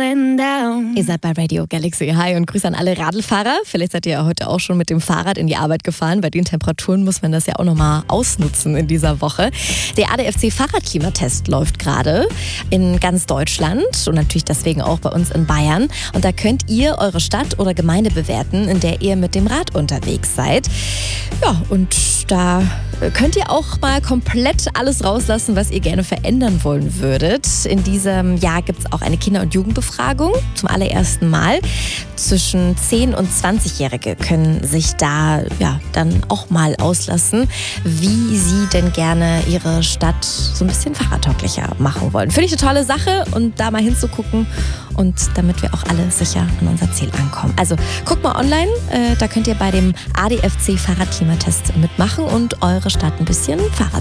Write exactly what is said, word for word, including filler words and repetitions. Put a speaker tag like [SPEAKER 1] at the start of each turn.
[SPEAKER 1] slowing down.
[SPEAKER 2] Ihr seid bei Radio Galaxy. Hi und Grüße an alle Radlfahrer. Vielleicht seid ihr ja heute auch schon mit dem Fahrrad in die Arbeit gefahren. Bei den Temperaturen muss man das ja auch nochmal ausnutzen in dieser Woche. Der A D F C Fahrradklimatest läuft gerade in ganz Deutschland und natürlich deswegen auch bei uns in Bayern. Und da könnt ihr eure Stadt oder Gemeinde bewerten, in der ihr mit dem Rad unterwegs seid. Ja, und da könnt ihr auch mal komplett alles rauslassen, was ihr gerne verändern wollen würdet. In diesem Jahr gibt es auch eine Kinder- und Jugendbefragung zum allerersten Mal. Zwischen zehn- und zwanzigjährige können sich da ja, dann auch mal auslassen, wie sie denn gerne ihre Stadt so ein bisschen fahrradtauglicher machen wollen. Finde ich eine tolle Sache und da mal hinzugucken und damit wir auch alle sicher an unser Ziel ankommen. Also guckt mal online, äh, da könnt ihr bei dem A D F C Fahrradklimatest mitmachen und eure Stadt ein bisschen Fahrrad